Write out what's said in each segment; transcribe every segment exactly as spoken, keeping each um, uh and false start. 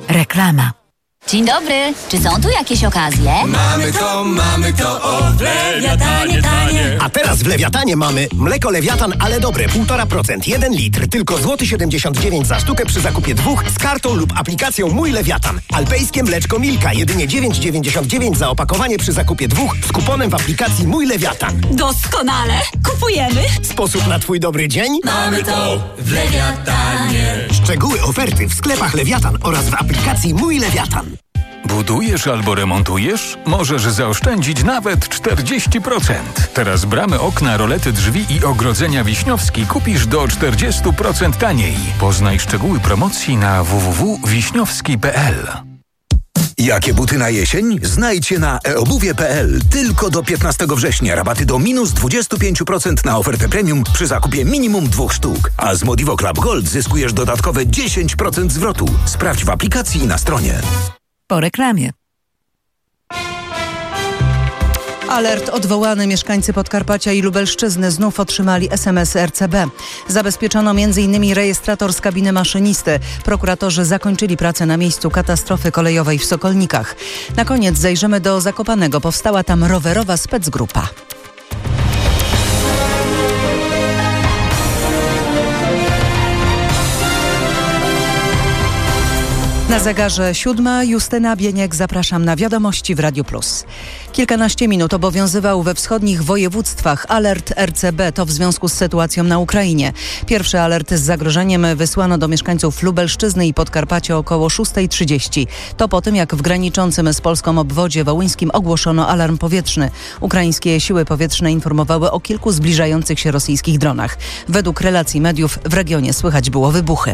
Reklama. Dzień dobry, czy są tu jakieś okazje? Mamy to, mamy to, o w Lewiatanie tanie. A teraz w Lewiatanie mamy mleko Lewiatan, ale dobre, półtora procent, jeden litr, tylko złoty siedemdziesiąt dziewięć za sztukę przy zakupie dwóch z kartą lub aplikacją Mój Lewiatan. Alpejskie mleczko Milka, jedynie dziewięć dziewięćdziesiąt dziewięć za opakowanie przy zakupie dwóch z kuponem w aplikacji Mój Lewiatan. Doskonale, kupujemy. Sposób na twój dobry dzień? Mamy to w Lewiatanie. Szczegóły oferty w sklepach Lewiatan oraz w aplikacji Mój Lewiatan. Budujesz albo remontujesz? Możesz zaoszczędzić nawet czterdzieści procent. Teraz bramy, okna, rolety drzwi i ogrodzenia Wiśniowski kupisz do czterdzieści procent taniej. Poznaj szczegóły promocji na w w w kropka wiśniowski kropka p l. Jakie buty na jesień? Znajdź je na e obuwie kropka p l. Tylko do piętnastego września rabaty do minus dwadzieścia pięć procent na ofertę premium przy zakupie minimum dwóch sztuk. A z Modivo Club Gold zyskujesz dodatkowe dziesięć procent zwrotu. Sprawdź w aplikacji i na stronie. Po reklamie. Alert odwołany. Mieszkańcy Podkarpacia i Lubelszczyzny znów otrzymali es em es er ce be. Zabezpieczono między innymi rejestrator z kabiny maszynisty. Prokuratorzy zakończyli pracę na miejscu katastrofy kolejowej w Sokolnikach. Na koniec zajrzymy do Zakopanego. Powstała tam rowerowa specgrupa. Na zegarze siódma. Justyna Bieniek, zapraszam na wiadomości w Radiu Plus. Kilkanaście minut obowiązywał we wschodnich województwach alert er ce be, to w związku z sytuacją na Ukrainie. Pierwszy alert z zagrożeniem wysłano do mieszkańców Lubelszczyzny i Podkarpacia około szósta trzydzieści. To po tym, jak w graniczącym z Polską obwodzie wołyńskim ogłoszono alarm powietrzny. Ukraińskie siły powietrzne informowały o kilku zbliżających się rosyjskich dronach. Według relacji mediów w regionie słychać było wybuchy.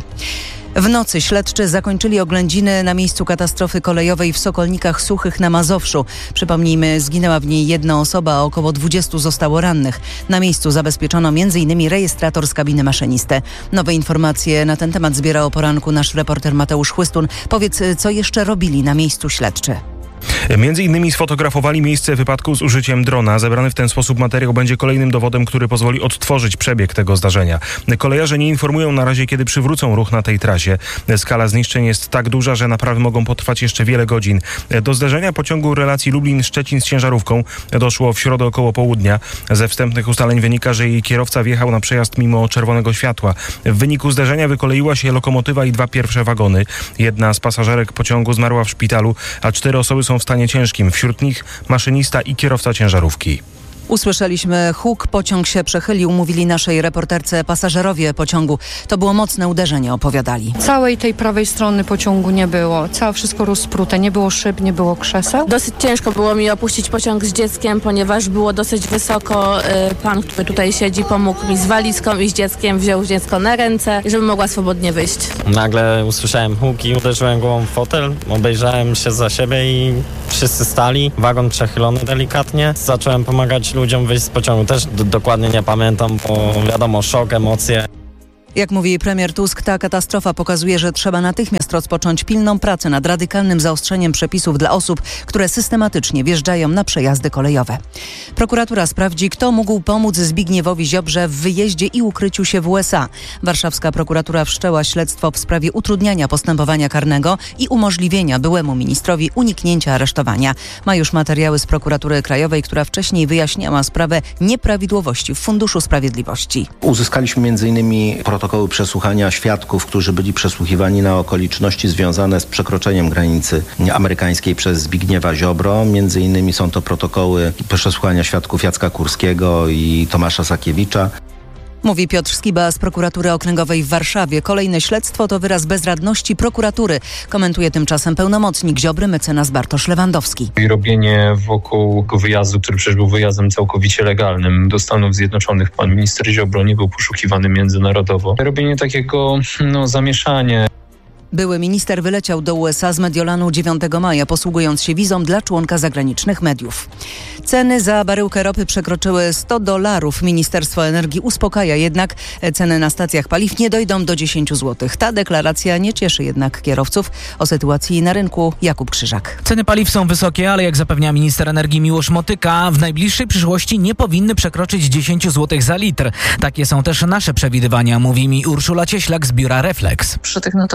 W nocy śledczy zakończyli oględziny na miejscu katastrofy kolejowej w Sokolnikach Suchych na Mazowszu. Przypomnijmy, zginęła w niej jedna osoba, a około dwudziestu zostało rannych. Na miejscu zabezpieczono między innymi rejestrator z kabiny maszynisty. Nowe informacje na ten temat zbiera o poranku nasz reporter Mateusz Chłystun. Powiedz, co jeszcze robili na miejscu śledczy? Między innymi sfotografowali miejsce wypadku z użyciem drona. Zebrany w ten sposób materiał będzie kolejnym dowodem, który pozwoli odtworzyć przebieg tego zdarzenia. Kolejarze nie informują na razie, kiedy przywrócą ruch na tej trasie. Skala zniszczeń jest tak duża, że naprawy mogą potrwać jeszcze wiele godzin. Do zdarzenia pociągu relacji Lublin-Szczecin z ciężarówką doszło w środę około południa. Ze wstępnych ustaleń wynika, że jej kierowca wjechał na przejazd mimo czerwonego światła. W wyniku zdarzenia wykoleiła się lokomotywa i dwa pierwsze wagony. Jedna z pasażerek pociągu zmarła w szpitalu, a cztery osoby są w stanie ciężkim. Wśród nich maszynista i kierowca ciężarówki. Usłyszeliśmy huk, pociąg się przechylił, mówili naszej reporterce pasażerowie pociągu. To było mocne uderzenie, opowiadali. Całej tej prawej strony pociągu nie było. Całe wszystko rozprute. Nie było szyb, nie było krzeseł. Dosyć ciężko było mi opuścić pociąg z dzieckiem, ponieważ było dosyć wysoko. Pan, który tutaj siedzi, pomógł mi z walizką i z dzieckiem, wziął dziecko na ręce, żeby mogła swobodnie wyjść. Nagle usłyszałem huk i uderzyłem głową w fotel. Obejrzałem się za siebie i wszyscy stali. Wagon przechylony delikatnie. Zacząłem pomagać ludziom wyjść z pociągu. Też d- dokładnie nie pamiętam, bo wiadomo, szok, emocje. Jak mówi premier Tusk, ta katastrofa pokazuje, że trzeba natychmiast rozpocząć pilną pracę nad radykalnym zaostrzeniem przepisów dla osób, które systematycznie wjeżdżają na przejazdy kolejowe. Prokuratura sprawdzi, kto mógł pomóc Zbigniewowi Ziobrze w wyjeździe i ukryciu się w u es a. Warszawska prokuratura wszczęła śledztwo w sprawie utrudniania postępowania karnego i umożliwienia byłemu ministrowi uniknięcia aresztowania. Ma już materiały z prokuratury krajowej, która wcześniej wyjaśniała sprawę nieprawidłowości w Funduszu Sprawiedliwości. Uzyskaliśmy między innymi protokoły przesłuchania świadków, którzy byli przesłuchiwani na okoliczności związane z przekroczeniem granicy amerykańskiej przez Zbigniewa Ziobro. Między innymi są to protokoły przesłuchania świadków Jacka Kurskiego i Tomasza Sakiewicza. Mówi Piotr Skiba z prokuratury okręgowej w Warszawie. Kolejne śledztwo to wyraz bezradności prokuratury. Komentuje tymczasem pełnomocnik Ziobry, mecenas Bartosz Lewandowski. I robienie wokół wyjazdu, który przecież był wyjazdem całkowicie legalnym do Stanów Zjednoczonych. Pan minister Ziobro nie był poszukiwany międzynarodowo. Robienie takiego no, zamieszania. Były minister wyleciał do u es a z Mediolanu dziewiątego maja, posługując się wizą dla członka zagranicznych mediów. Ceny za baryłkę ropy przekroczyły sto dolarów. Ministerstwo Energii uspokaja jednak, ceny na stacjach paliw nie dojdą do dziesięć złotych. Ta deklaracja nie cieszy jednak kierowców. O sytuacji na rynku Jakub Krzyżak. Ceny paliw są wysokie, ale jak zapewnia minister energii Miłosz Motyka, w najbliższej przyszłości nie powinny przekroczyć dziesięć złotych za litr. Takie są też nasze przewidywania, mówi mi Urszula Cieślak z biura Reflex. Przy tych notowaniach, które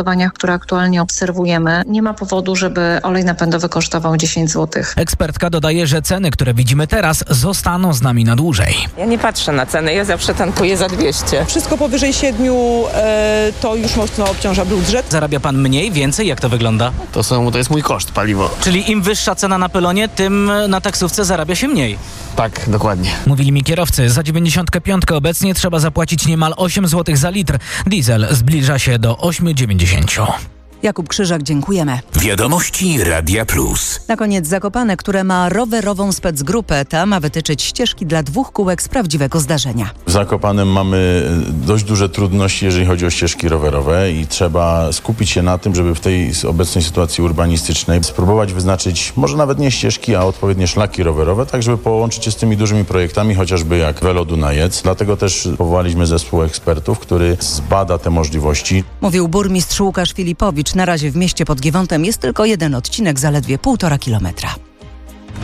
które aktualnie obserwujemy, nie ma powodu, żeby olej napędowy kosztował dziesięć złotych. Ekspertka dodaje, że ceny, które widzimy teraz, zostaną z nami na dłużej. Ja nie patrzę na ceny, ja zawsze tankuję za dwieście. Wszystko powyżej siedmiu e, to już mocno obciąża budżet. Zarabia pan mniej, więcej? Jak to wygląda? To, są, to jest mój koszt, paliwo. Czyli im wyższa cena na pylonie, tym na taksówce zarabia się mniej. Tak, dokładnie. Mówili mi kierowcy, za dziewięćdziesiąt pięć obecnie trzeba zapłacić niemal osiem złotych za litr. Diesel zbliża się do osiem dziewięćdziesiąt. Jakub Krzyżak, dziękujemy. Wiadomości Radia Plus. Na koniec Zakopane, które ma rowerową specgrupę. Ta ma wytyczyć ścieżki dla dwóch kółek z prawdziwego zdarzenia. W Zakopanem mamy dość duże trudności, jeżeli chodzi o ścieżki rowerowe i trzeba skupić się na tym, żeby w tej obecnej sytuacji urbanistycznej spróbować wyznaczyć może nawet nie ścieżki, a odpowiednie szlaki rowerowe, tak żeby połączyć się z tymi dużymi projektami, chociażby jak Velo Dunajec. Dlatego też powołaliśmy zespół ekspertów, który zbada te możliwości. Mówił burmistrz Łukasz Filipowicz. Na razie w mieście pod Giewontem jest tylko jeden odcinek, zaledwie półtora kilometra.